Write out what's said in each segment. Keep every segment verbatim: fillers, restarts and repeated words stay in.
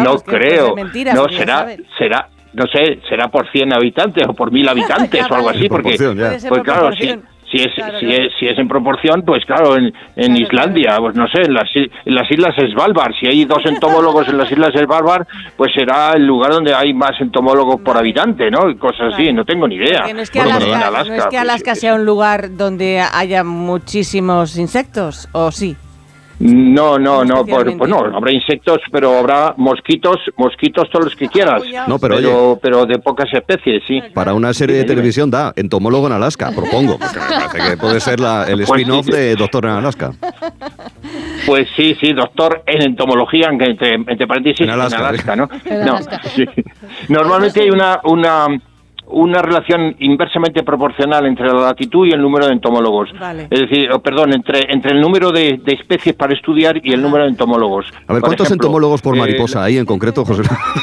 no creo. Mentira, no, será, será, no sé, será por cien habitantes o por mil habitantes o algo así, porque, pues claro, sí. Si es, claro, si, claro. Es, si es en proporción, pues claro, en, en claro, Islandia, claro. pues no sé, en las, en las islas Svalbard, si hay dos entomólogos en las islas Svalbard, pues será el lugar donde hay más entomólogos por habitante, ¿no? Y cosas claro. así, no tengo ni idea. Porque no es que bueno, Alaska, Alaska, no es que Alaska pues, sea un lugar donde haya muchísimos insectos, ¿o sí? No, no, no, por, pues no, habrá insectos, pero habrá mosquitos, mosquitos todos los que quieras. No, pero, pero, oye, pero de pocas especies, sí. Para una serie de televisión da Entomólogo en Alaska, propongo, porque me parece que puede ser la, el spin-off pues sí. de Doctor en Alaska. Pues sí, sí, doctor en entomología, entre, entre paréntesis, en Alaska, en Alaska ¿no? En Alaska. No, sí. Normalmente hay una... una una relación inversamente proporcional entre la latitud y el número de entomólogos. Vale. Es decir, oh, perdón, entre entre el número de, de especies para estudiar y el número de entomólogos. A ver, ¿cuántos por ejemplo, entomólogos por mariposa eh, hay en concreto, José?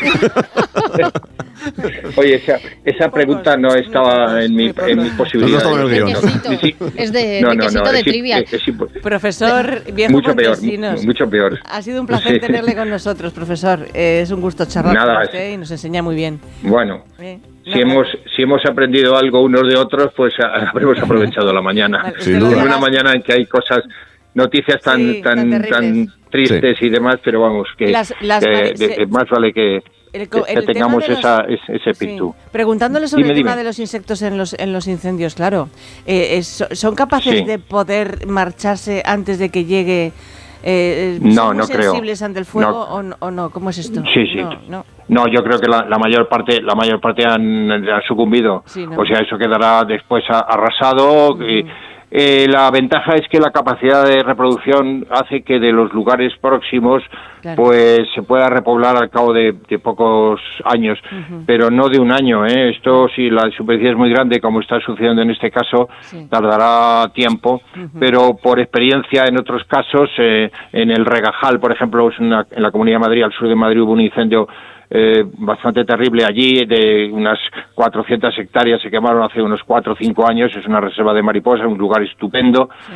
Oye, esa, esa pregunta no estaba en mi, en mi posibilidad. No, no, no, no. Sí, es de, no, de no, quesito no, de es, trivia. Es, es, es, profesor Viejo mucho peor, mucho peor. Ha sido un placer tenerle con nosotros, profesor. Eh, es un gusto charlar Nada, con usted y nos enseña muy bien. Bueno, eh, si hemos si hemos aprendido algo unos de otros, pues habremos aprovechado la mañana. Vale, sin duda. Una mañana en que hay cosas, noticias tan sí, tan tan, tan tristes sí. y demás, pero vamos, que, las, las que de, de, más vale que El, que el tengamos los, esa, ese espíritu. Sí. Preguntándole sobre dime, el tema dime. de los insectos en los en los incendios, claro. Eh, es, ¿Son capaces sí. de poder marcharse antes de que llegue? Eh, no, ¿son muy no creo. sensibles ante el fuego no. o, o no? ¿Cómo es esto? Sí, sí. No, no. no yo creo que la, la mayor parte la mayor parte han, han sucumbido. Sí, no. O sea, eso quedará después arrasado. Uh-huh. y, Eh, la ventaja es que la capacidad de reproducción hace que de los lugares próximos claro. pues se pueda repoblar al cabo de, de pocos años, uh-huh. pero no de un año, ¿eh? Esto, si la superficie es muy grande, como está sucediendo en este caso, sí. tardará tiempo, uh-huh. pero por experiencia en otros casos, eh, en el Regajal, por ejemplo, es una, en la Comunidad de Madrid, al sur de Madrid, hubo un incendio Eh, bastante terrible allí, de unas cuatrocientas hectáreas se quemaron hace unos cuatro o cinco años, es una reserva de mariposas, un lugar estupendo, sí.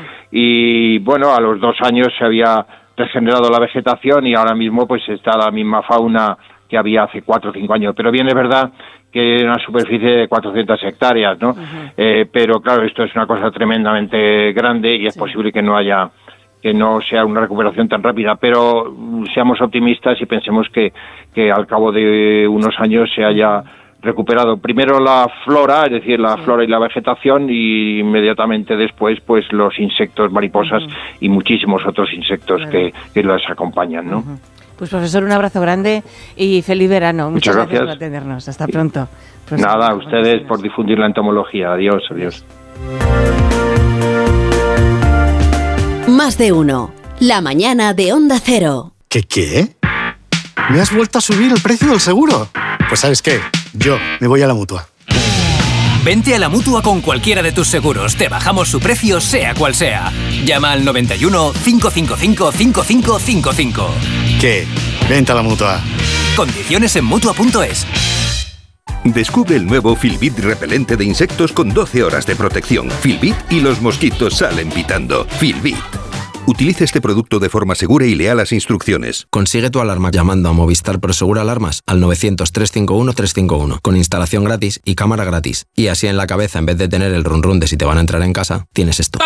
y bueno, a los dos años se había regenerado la vegetación y ahora mismo pues está la misma fauna que había hace cuatro o cinco años, pero bien es verdad que es una superficie de cuatrocientas hectáreas, ¿no? Uh-huh. Eh, pero claro, esto es una cosa tremendamente grande y es sí. posible que no haya que no sea una recuperación tan rápida, pero seamos optimistas y pensemos que, que al cabo de unos años se haya recuperado primero la flora, es decir, la sí. flora y la vegetación, y inmediatamente después pues los insectos, mariposas uh-huh. y muchísimos otros insectos claro. que, que las acompañan, ¿no? Uh-huh. Pues profesor, un abrazo grande y feliz verano. Muchas, Muchas gracias. gracias por atendernos. Hasta pronto. Profesor, nada, a ustedes por difundir la entomología. Adiós, adiós. Más de uno. La mañana de Onda Cero. ¿Qué qué? ¿Me has vuelto a subir el precio del seguro? Pues ¿sabes qué? Yo me voy a la Mutua. Vente a la Mutua con cualquiera de tus seguros. Te bajamos su precio, sea cual sea. Llama al noventa y uno, cinco cinco cinco, cinco cinco cinco cinco. ¿Qué? Vente a la Mutua. Condiciones en Mutua punto es. Descubre el nuevo Filbit repelente de insectos con doce horas de protección. Filbit y los mosquitos salen pitando. Filbit. Utiliza este producto de forma segura y lea las instrucciones. Consigue tu alarma llamando a Movistar Prosegur Alarmas al novecientos, trescientos cincuenta y uno, trescientos cincuenta y uno con instalación gratis y cámara gratis. Y así en la cabeza, en vez de tener el run run de si te van a entrar en casa, tienes esto.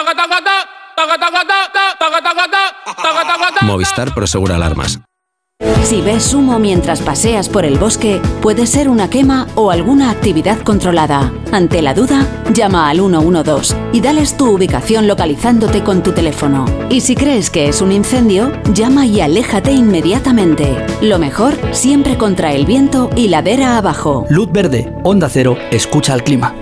Movistar Prosegur Alarmas. Si ves humo mientras paseas por el bosque, puede ser una quema o alguna actividad controlada. Ante la duda, llama al uno uno dos y dales tu ubicación localizándote con tu teléfono. Y si crees que es un incendio, llama y aléjate inmediatamente. Lo mejor, siempre contra el viento y ladera abajo. Luz verde, Onda Cero, escucha al clima.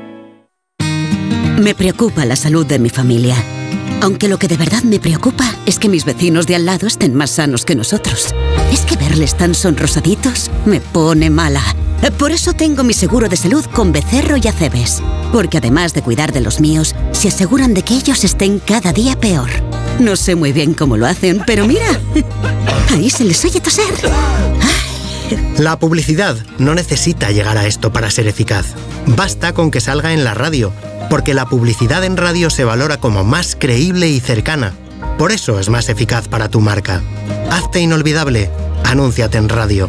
Me preocupa la salud de mi familia. Aunque lo que de verdad me preocupa es que mis vecinos de al lado estén más sanos que nosotros. Es que verles tan sonrosaditos me pone mala. Por eso tengo mi seguro de salud con Becerro y Acebes. Porque además de cuidar de los míos, se aseguran de que ellos estén cada día peor. No sé muy bien cómo lo hacen, pero mira, ahí se les oye toser. La publicidad no necesita llegar a esto para ser eficaz. Basta con que salga en la radio, porque la publicidad en radio se valora como más creíble y cercana. Por eso es más eficaz para tu marca. Hazte inolvidable. Anúnciate en radio.